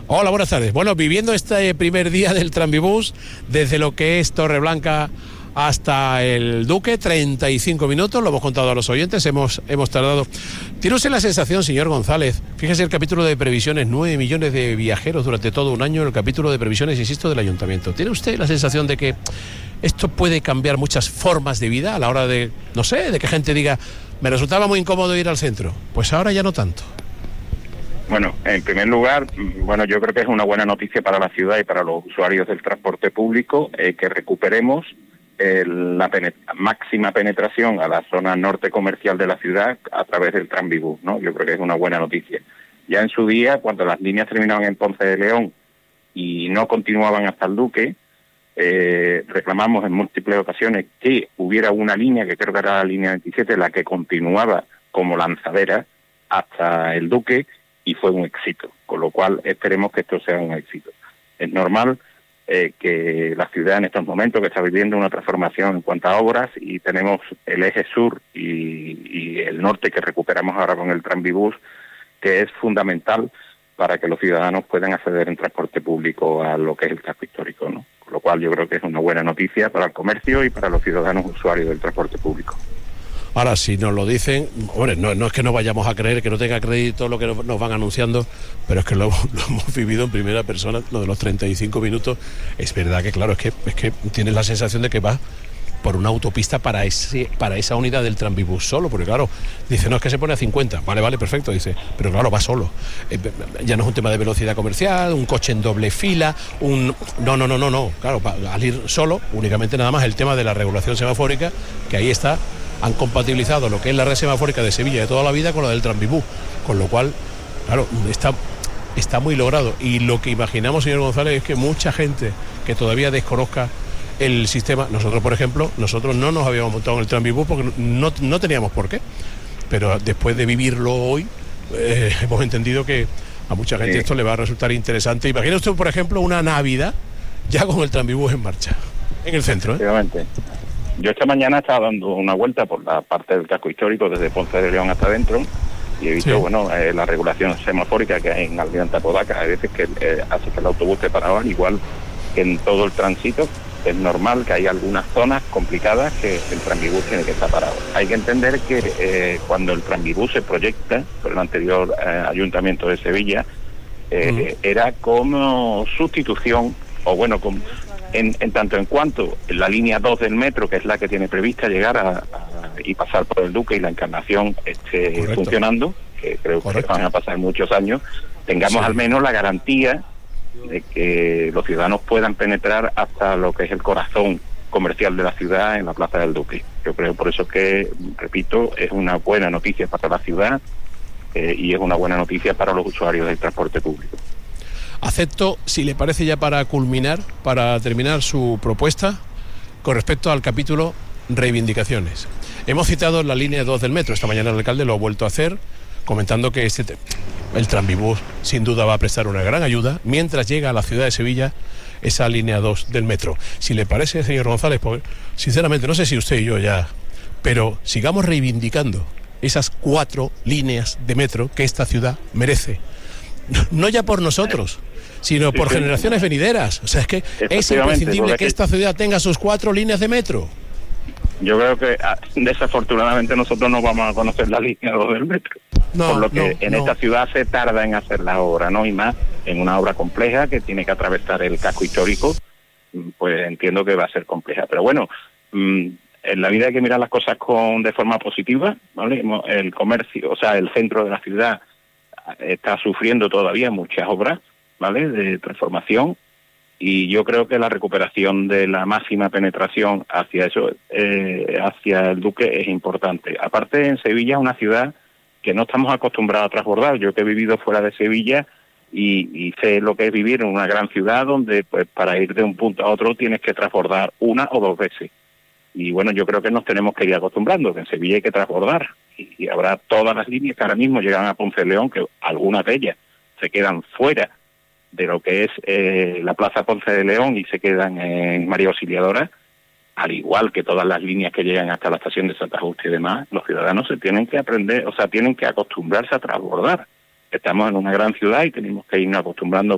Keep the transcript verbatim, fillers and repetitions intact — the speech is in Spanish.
Hola, buenas tardes. Bueno, viviendo este primer día del Tranvibús, desde lo que es Torreblanca hasta el Duque, treinta y cinco minutos, lo hemos contado a los oyentes, hemos, hemos tardado. ¿Tiene usted la sensación, señor González? Fíjese el capítulo de previsiones, nueve millones de viajeros durante todo un año, el capítulo de previsiones, insisto, del Ayuntamiento. ¿Tiene usted la sensación de que esto puede cambiar muchas formas de vida a la hora de, no sé, de que gente diga, me resultaba muy incómodo ir al centro? Pues ahora ya no tanto. Bueno, en primer lugar, bueno, yo creo que es una buena noticia para la ciudad y para los usuarios del transporte público eh, que recuperemos eh, la penet- máxima penetración a la zona norte comercial de la ciudad a través del Tranvibús, ¿no? Yo creo que es una buena noticia. Ya en su día, cuando las líneas terminaban en Ponce de León y no continuaban hasta el Duque, eh, reclamamos en múltiples ocasiones que hubiera una línea, que creo que era la línea veintisiete, la que continuaba como lanzadera hasta el Duque, y fue un éxito, con lo cual esperemos que esto sea un éxito. Es normal eh, que la ciudad en estos momentos que está viviendo una transformación en cuanto a obras y tenemos el eje sur y, y el norte que recuperamos ahora con el Tranvibús, que es fundamental para que los ciudadanos puedan acceder en transporte público a lo que es el casco histórico, ¿no? Con lo cual yo creo que es una buena noticia para el comercio y para los ciudadanos usuarios del transporte público. Ahora, si nos lo dicen, bueno, no, no es que no vayamos a creer, que no tenga crédito lo que nos, nos van anunciando, pero es que lo, lo hemos vivido en primera persona, lo de los treinta y cinco minutos. Es verdad que, claro, es que, es que tienes la sensación de que vas por una autopista para ese para esa unidad del Tranvibús solo, porque claro, dice, no, es que se pone a cincuenta, vale, vale, perfecto, dice, pero claro, va solo. Eh, ya no es un tema de velocidad comercial, un coche en doble fila, un... No, no, no, no, no, claro, al ir solo, únicamente nada más el tema de la regulación semafórica, que ahí está. Han compatibilizado lo que es la red semafórica de Sevilla de toda la vida con la del Tranvibús, con lo cual, claro, está, está muy logrado. Y lo que imaginamos, señor González, es que mucha gente que todavía desconozca el sistema, nosotros, por ejemplo, nosotros no nos habíamos montado en el Tranvibús porque no, no teníamos por qué, pero después de vivirlo hoy, eh, hemos entendido que a mucha gente sí. Esto le va a resultar interesante. Imagina usted, por ejemplo, una Navidad ya con el Tranvibús en marcha, en el centro, ¿eh? Efectivamente. Yo esta mañana estaba dando una vuelta por la parte del casco histórico desde Ponce de León hasta adentro y he visto, sí. bueno, eh, la regulación semafórica que hay en Almirante Apodaca. Hay veces que eh, hace que el autobús te paraba, igual que en todo el tránsito. Es normal que hay algunas zonas complicadas que el Tranvibús tiene que estar parado. Hay que entender que eh, cuando el Tranvibús se proyecta por el anterior eh, Ayuntamiento de Sevilla, eh, uh-huh. era como sustitución, o bueno, como... En, en tanto en cuanto la línea dos del metro, que es la que tiene prevista llegar a, a, y pasar por el Duque y la Encarnación esté Correcto. funcionando, que creo Correcto. que van a pasar muchos años, tengamos sí. al menos la garantía de que los ciudadanos puedan penetrar hasta lo que es el corazón comercial de la ciudad en la Plaza del Duque. Yo creo por eso que, repito, es una buena noticia para la ciudad eh, y es una buena noticia para los usuarios del transporte público. Acepto, si le parece ya para culminar, para terminar su propuesta, con respecto al capítulo reivindicaciones. Hemos citado la línea dos del metro, esta mañana el alcalde lo ha vuelto a hacer, comentando que este, el Tranvibús sin duda va a prestar una gran ayuda, mientras llega a la ciudad de Sevilla esa línea dos del metro. Si le parece, señor González, porque sinceramente, no sé si usted y yo ya, pero sigamos reivindicando esas cuatro líneas de metro que esta ciudad merece. No ya por nosotros, sino por sí, sí. generaciones venideras. O sea, es que es imprescindible que esta ciudad tenga sus cuatro líneas de metro. Yo creo que desafortunadamente nosotros no vamos a conocer la línea dos del metro. No, por lo que no, en no. esta ciudad se tarda en hacer la obra, ¿no? Y más en una obra compleja que tiene que atravesar el casco histórico, pues entiendo que va a ser compleja. Pero bueno, en la vida hay que mirar las cosas con de forma positiva, ¿vale? El comercio, o sea, el centro de la ciudad está sufriendo todavía muchas obras, ¿vale?, de transformación, y yo creo que la recuperación de la máxima penetración hacia eso, eh, hacia el Duque es importante. Aparte, en Sevilla es una ciudad que no estamos acostumbrados a transbordar. Yo que he vivido fuera de Sevilla y, y sé lo que es vivir en una gran ciudad donde, pues, para ir de un punto a otro tienes que transbordar una o dos veces. Y bueno, yo creo que nos tenemos que ir acostumbrando, que en Sevilla hay que transbordar. Y habrá todas las líneas que ahora mismo llegan a Ponce de León, que algunas de ellas se quedan fuera de lo que es eh, la Plaza Ponce de León y se quedan en María Auxiliadora, al igual que todas las líneas que llegan hasta la estación de Santa Justa y demás. Los ciudadanos se tienen que aprender, o sea, tienen que acostumbrarse a transbordar. Estamos en una gran ciudad y tenemos que irnos acostumbrando